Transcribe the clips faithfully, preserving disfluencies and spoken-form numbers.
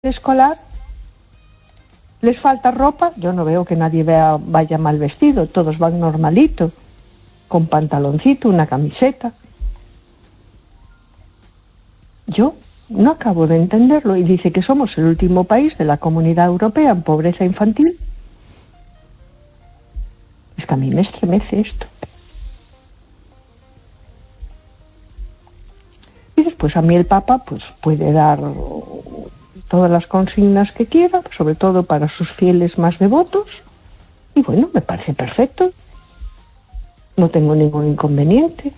escolar, les falta ropa. Yo no veo que nadie vea, vaya mal vestido, todos van normalito, con pantaloncito, una camiseta. Yo no acabo de entenderlo, y dice que somos el último país de la Comunidad Europea en pobreza infantil. Es que a mí me estremece esto. Y después a mí el Papa pues puede dar todas las consignas que quiera, sobre todo para sus fieles más devotos, y bueno, me parece perfecto, no tengo ningún inconveniente,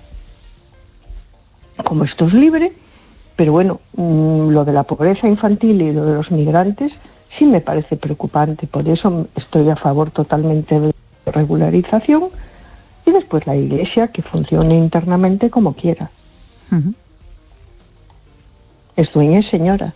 como esto es libre. Pero bueno, mmm, lo de la pobreza infantil y lo de los migrantes sí me parece preocupante, por eso estoy a favor totalmente de la regularización, y después la Iglesia que funcione internamente como quiera. Uh-huh. Es dueña y señora.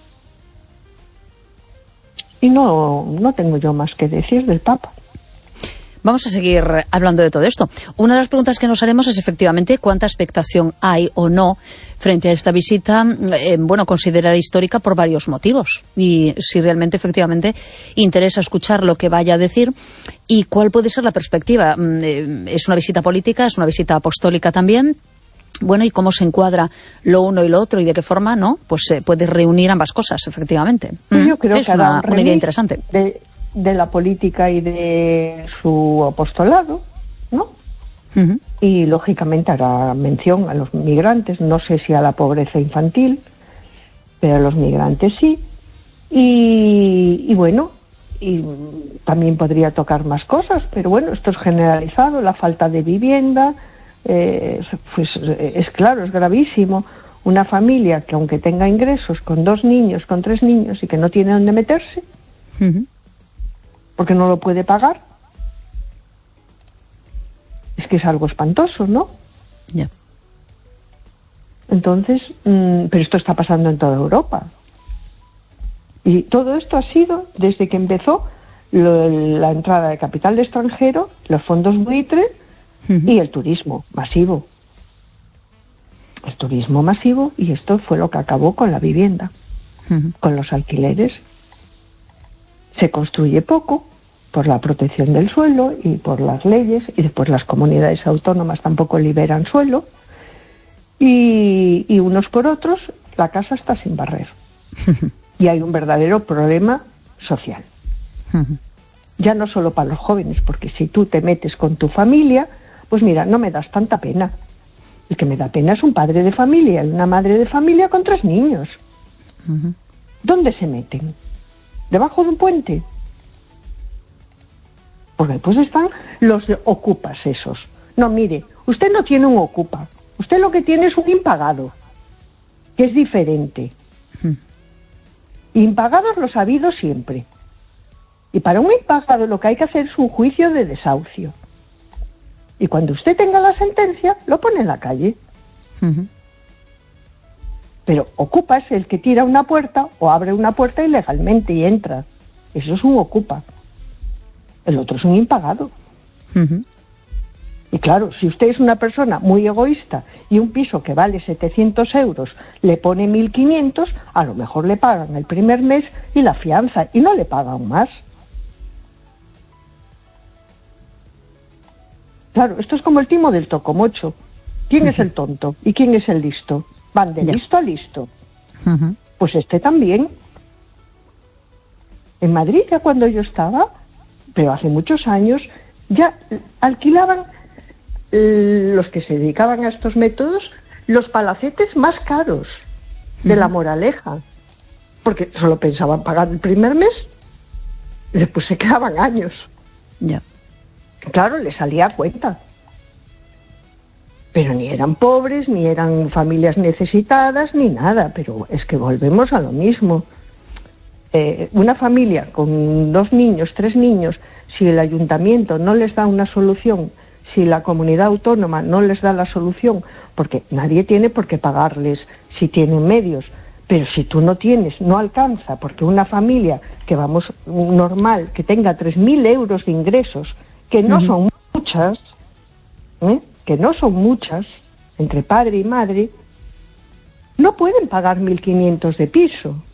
Y no, no tengo yo más que decir del Papa. Vamos a seguir hablando de todo esto. Una de las preguntas que nos haremos es efectivamente cuánta expectación hay o no frente a esta visita, eh, bueno, considerada histórica por varios motivos. Y si realmente, efectivamente, interesa escuchar lo que vaya a decir y cuál puede ser la perspectiva. Eh, ¿Es una visita política? ¿Es una visita apostólica también? Bueno, y cómo se encuadra lo uno y lo otro y de qué forma, ¿no? Pues se eh, puede reunir ambas cosas, efectivamente. Yo creo es que una, un una idea interesante. De, de la política y de su apostolado, ¿no? Uh-huh. Y lógicamente hará mención a los migrantes, no sé si a la pobreza infantil, pero a los migrantes sí. Y, y bueno, y también podría tocar más cosas, pero bueno, esto es generalizado, la falta de vivienda. Eh, pues es claro, es gravísimo. Una familia que aunque tenga ingresos con dos niños, con tres niños y que no tiene dónde meterse, uh-huh. porque no lo puede pagar, es que es algo espantoso, ¿no? Ya. Yeah. Entonces, mmm, pero esto está pasando en toda Europa. Y todo esto ha sido desde que empezó lo, la entrada de capital de extranjero, los fondos buitre, uh-huh. y el turismo masivo. El turismo masivo, y esto fue lo que acabó con la vivienda, uh-huh. con los alquileres. Se construye poco por la protección del suelo y por las leyes, y después las comunidades autónomas tampoco liberan suelo, y, y unos por otros la casa está sin barrer. Uh-huh. Y hay un verdadero problema social. Uh-huh. Ya no solo para los jóvenes, porque si tú te metes con tu familia, pues mira, no me das tanta pena. El que me da pena es un padre de familia y una madre de familia con tres niños. Uh-huh. ¿Dónde se meten? ¿Debajo de un puente? Porque después están los ocupas esos. No, mire, usted no tiene un ocupa. Usted lo que tiene es un impagado, que es diferente. Uh-huh. Impagados los ha habido siempre. Y para un impagado lo que hay que hacer es un juicio de desahucio. Y cuando usted tenga la sentencia, lo pone en la calle. Uh-huh. Pero ocupa es el que tira una puerta o abre una puerta ilegalmente y entra. Eso es un ocupa. El otro es un impagado. Uh-huh. Y claro, si usted es una persona muy egoísta y un piso que vale setecientos euros le pone mil quinientos, a lo mejor le pagan el primer mes y la fianza y no le pagan más. Claro, esto es como el timo del tocomocho. ¿Quién uh-huh. es el tonto y quién es el listo? Van de yeah. listo a listo. Uh-huh. Pues este también. En Madrid, ya cuando yo estaba, pero hace muchos años, ya alquilaban eh, los que se dedicaban a estos métodos los palacetes más caros uh-huh. de La Moraleja. Porque solo pensaban pagar el primer mes y después se quedaban años. Ya. Yeah. Claro, les salía a cuenta. Pero ni eran pobres, ni eran familias necesitadas, ni nada. Pero es que volvemos a lo mismo. Eh, una familia con dos niños, tres niños, si el ayuntamiento no les da una solución, si la comunidad autónoma no les da la solución, porque nadie tiene por qué pagarles si tienen medios, pero si tú no tienes, no alcanza, porque una familia que vamos normal, que tenga tres mil euros de ingresos, que no uh-huh. son muchas, ¿eh? que no son muchas, entre padre y madre, no pueden pagar mil quinientos de piso.